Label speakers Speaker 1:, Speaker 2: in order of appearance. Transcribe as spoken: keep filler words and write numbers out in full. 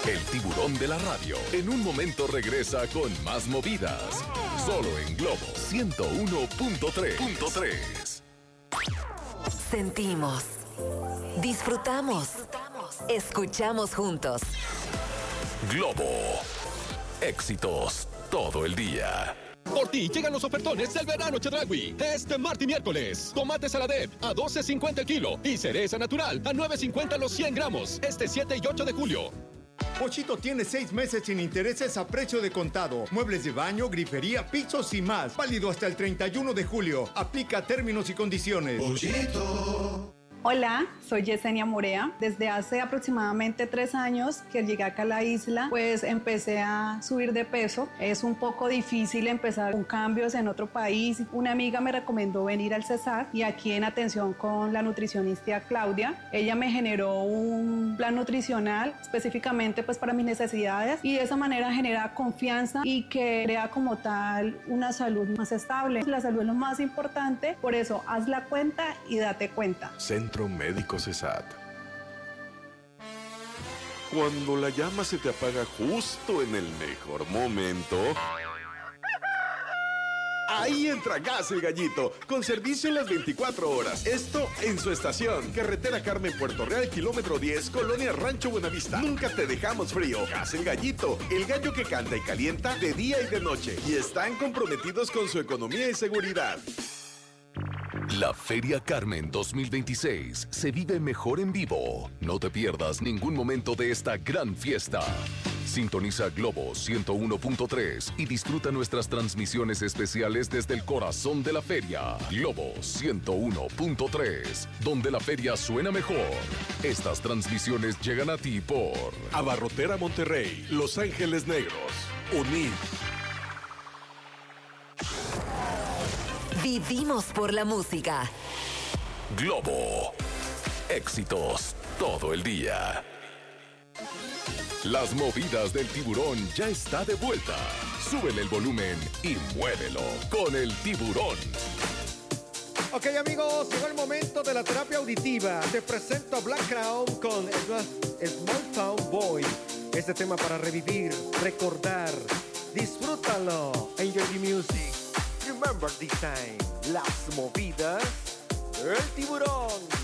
Speaker 1: El tiburón de la radio. En un momento regresa con más movidas. Solo en Globo ciento uno punto tres.
Speaker 2: Sentimos, disfrutamos, escuchamos juntos.
Speaker 1: Globo. Éxitos todo el día.
Speaker 3: Por ti llegan los ofertones del verano Chedraui. Este martes y miércoles. Tomate Saladep a doce cincuenta el kilo y cereza natural a nueve cincuenta los cien gramos. Este siete y ocho de julio.
Speaker 4: Pochito tiene seis meses sin intereses a precio de contado. Muebles de baño, grifería, pisos y más. Válido hasta el treinta y uno de julio. Aplica términos y condiciones.
Speaker 5: Pochito. Hola, soy Yesenia Morea. Desde hace aproximadamente tres años que llegué acá a la isla, pues empecé a subir de peso. Es un poco difícil empezar con cambios en otro país. Una amiga me recomendó venir al Cesar y aquí en atención con la nutricionista Claudia, ella me generó un plan nutricional específicamente pues para mis necesidades y de esa manera genera confianza y que crea como tal una salud más estable. La salud es lo más importante, por eso haz la cuenta y date cuenta.
Speaker 6: Centro Médico Cesat. Cuando la llama se te apaga justo en el mejor momento, ahí entra Gas El Gallito, con servicio en las veinticuatro horas. Esto en su estación. Carretera Carmen Puerto Real, kilómetro diez, Colonia Rancho Buenavista. Nunca te dejamos frío. Gas El Gallito, el gallo que canta y calienta de día y de noche. Y están comprometidos con su economía y seguridad.
Speaker 1: La Feria Carmen dos mil veintiséis se vive mejor en vivo. No te pierdas ningún momento de esta gran fiesta. Sintoniza Globo ciento uno punto tres y disfruta nuestras transmisiones especiales desde el corazón de la feria. Globo ciento uno punto tres, donde la feria suena mejor. Estas transmisiones llegan a ti por
Speaker 6: Abarrotera Monterrey, Los Ángeles Negros, Unid.
Speaker 2: Vivimos por la música.
Speaker 1: Globo. Éxitos todo el día. Las movidas del tiburón ya está de vuelta. Súbele el volumen y muévelo con el tiburón.
Speaker 7: Ok, amigos, llegó el momento de la terapia auditiva. Te presento a Black Crown con Small Town Boy. Este tema para revivir, recordar. Disfrútalo. Enjoy the music. Remember this time. Las movidas del tiburón.